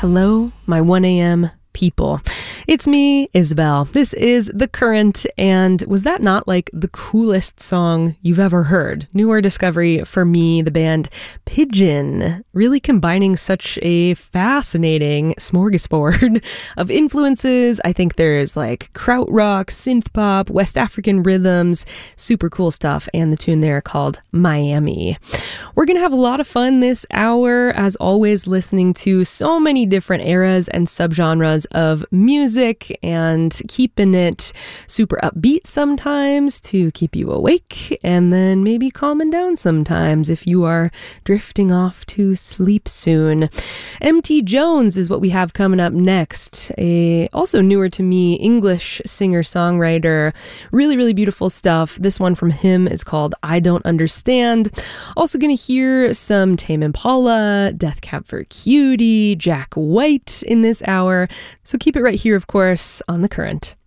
Hello, my 1 a.m. people. It's me, Isabel. This is The Current, and was that not like the coolest song you've ever heard? Newer discovery for me, the band Pigeon, really combining such a fascinating smorgasbord of influences. I think there's like krautrock, synth pop, West African rhythms, super cool stuff, and the tune there called Miami. We're going to have a lot of fun this hour, as always, listening to so many different eras and subgenres of music and keeping it super upbeat sometimes to keep you awake, and then maybe calming down sometimes if you are drifting off to sleep soon. M.T. Jones is what we have coming up next, a also newer to me English singer-songwriter. Really, really beautiful stuff. This one from him is called I Don't Understand. Also going to hear some Tame Impala, Death Cab for Cutie, Jack White in this hour. So keep it right here, of course, on The Current.